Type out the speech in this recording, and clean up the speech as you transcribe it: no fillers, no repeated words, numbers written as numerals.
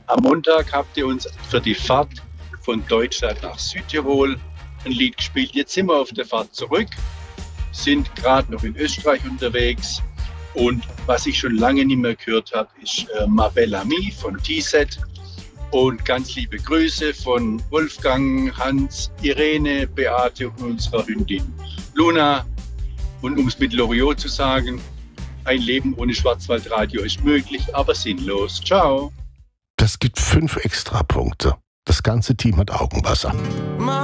Am Montag habt ihr uns für die Fahrt von Deutschland nach Südtirol ein Lied gespielt. Jetzt sind wir auf der Fahrt zurück, sind gerade noch in Österreich unterwegs. Und was ich schon lange nicht mehr gehört habe, ist Ma Belle Amie von TZ. Und ganz liebe Grüße von Wolfgang, Hans, Irene, Beate und unserer Hündin Luna. Und um es mit Loriot zu sagen, ein Leben ohne Schwarzwaldradio ist möglich, aber sinnlos. Ciao. Das gibt 5 Extrapunkte. Das ganze Team hat Augenwasser.